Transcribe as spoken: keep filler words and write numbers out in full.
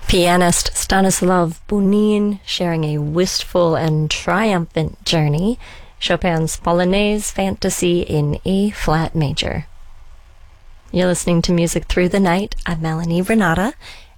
Pianist Stanislav Bunin sharing a wistful and triumphant journey, Chopin's Polonaise Fantasy in E-flat major. You're listening to Music Through the Night. I'm Melanie Renata,